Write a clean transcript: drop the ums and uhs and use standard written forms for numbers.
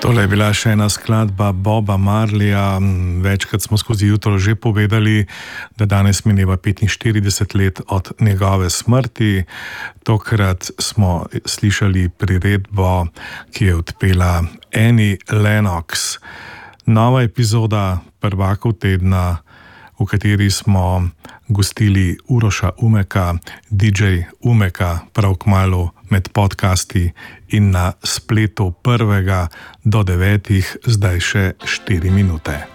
Tole je bila še ena skladba Boba Marleya. Večkrat smo skozi jutro že povedali, da danes mineva 45 let od njegove smrti. Tokrat smo slišali priredbo, ki je odpela Annie Lennox. Nova epizoda Prvakov tedna, v kateri smo gostili Uroša Umeka, DJ Umeka, prav kmalu med podcasti in na spletu 1. do 9. zdaj še 4 minute.